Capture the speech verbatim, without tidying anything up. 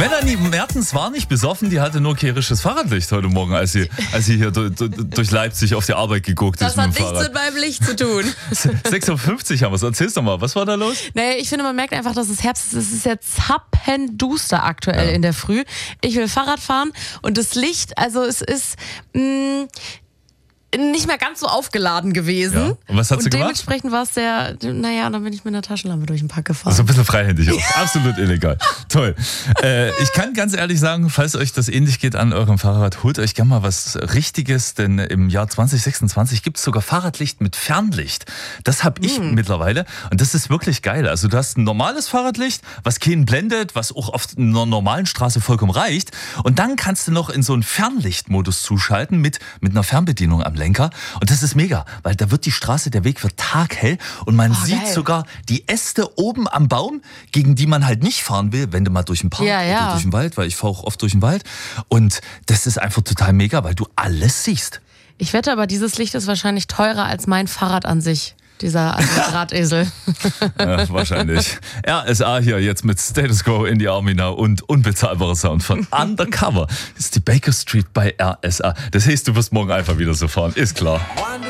Melanie Mertens war nicht besoffen, die hatte nur kehrisches Fahrradlicht heute Morgen, als sie, als sie hier durch, durch Leipzig auf die Arbeit geguckt das ist. Das hat nichts mit meinem Licht zu tun. sechs Uhr fünfzig haben wir es. Erzähl's doch mal, was war da los? Naja, ich finde, man merkt einfach, dass es Herbst ist. Es ist jetzt zappenduster aktuell Ja. in der Früh. Ich will Fahrrad fahren und das Licht, also es ist mh, nicht mehr ganz so aufgeladen gewesen. Ja. Und was hat sie und gemacht? dementsprechend war es sehr, naja, dann bin ich mit einer Taschenlampe durch den Park gefahren. So ein bisschen freihändig auch. Absolut illegal. Toll. Äh, ich kann ganz ehrlich sagen, falls euch das ähnlich geht an eurem Fahrrad, holt euch gerne mal was Richtiges, denn im Jahr zwanzig sechsundzwanzig gibt es sogar Fahrradlicht mit Fernlicht. Das habe ich Mm. mittlerweile und das ist wirklich geil. Also du hast ein normales Fahrradlicht, was keinen blendet, was auch auf einer normalen Straße vollkommen reicht, und dann kannst du noch in so einen Fernlichtmodus zuschalten mit, mit einer Fernbedienung am Lenker, und das ist mega, weil da wird die Straße, der Weg wird taghell und man Oh, sieht geil. sogar die Äste oben am Baum, gegen die man halt nicht fahren will, wenn du mal durch den Park Ja, ja. oder durch den Wald, weil ich fahre auch oft durch den Wald, und das ist einfach total mega, weil du alles siehst. Ich wette aber, dieses Licht ist wahrscheinlich teurer als mein Fahrrad an sich. Dieser Drahtesel. Ja, wahrscheinlich. R S A hier jetzt mit Status Quo in die Army Now und unbezahlbarer Sound von Undercover. Das ist die Baker Street bei R S A. Das heißt, du wirst morgen einfach wieder so fahren, ist klar.